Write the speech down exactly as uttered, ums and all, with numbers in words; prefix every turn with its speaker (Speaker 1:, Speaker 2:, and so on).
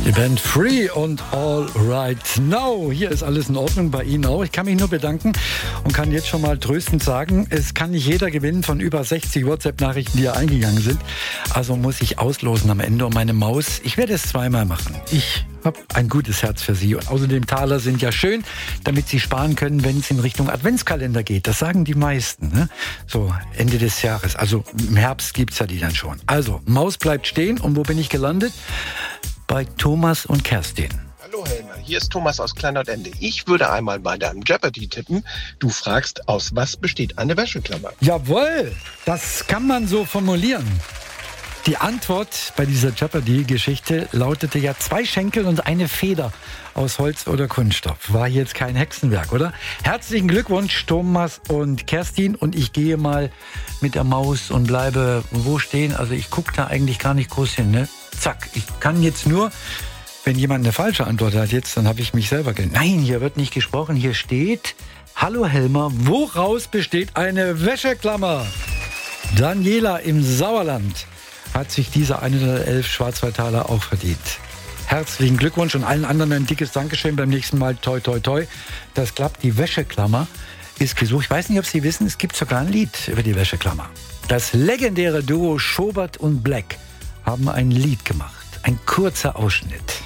Speaker 1: Die Band Free und All Right Now. Hier ist alles in Ordnung, bei Ihnen auch. Ich kann mich nur bedanken und kann jetzt schon mal tröstend sagen, es kann nicht jeder gewinnen von über sechzig WhatsApp-Nachrichten, die ja eingegangen sind. Also muss ich auslosen am Ende. Und meine Maus, ich werde es zweimal machen. Ich habe ein gutes Herz für Sie. Und außerdem Taler sind ja schön, damit Sie sparen können, wenn es in Richtung Adventskalender geht. Das sagen die meisten, ne? So Ende des Jahres. Also im Herbst gibt's ja die dann schon. Also Maus bleibt stehen. Und wo bin ich gelandet? Bei Thomas und Kerstin.
Speaker 2: Hallo Helmer, hier ist Thomas aus Kleinlautende. Ich würde einmal bei deinem Jeopardy tippen. Du fragst, aus was besteht eine Wäscheklammer?
Speaker 1: Jawohl, das kann man so formulieren. Die Antwort bei dieser Jeopardy-Geschichte lautete ja zwei Schenkel und eine Feder aus Holz oder Kunststoff. War jetzt kein Hexenwerk, oder? Herzlichen Glückwunsch, Thomas und Kerstin. Und ich gehe mal mit der Maus und bleibe wo stehen. Also ich gucke da eigentlich gar nicht groß hin, ne? Zack, ich kann jetzt nur, wenn jemand eine falsche Antwort hat jetzt, dann habe ich mich selber ge... Nein, hier wird nicht gesprochen. Hier steht, hallo Helmer, woraus besteht eine Wäscheklammer? Daniela im Sauerland hat sich diese hundertelf Schwarzwaldtaler auch verdient. Herzlichen Glückwunsch und allen anderen ein dickes Dankeschön. Beim nächsten Mal toi toi toi. Das klappt. Die Wäscheklammer ist gesucht. Ich weiß nicht, ob Sie wissen, es gibt sogar ein Lied über die Wäscheklammer. Das legendäre Duo Schobert und Black haben ein Lied gemacht. Ein kurzer Ausschnitt.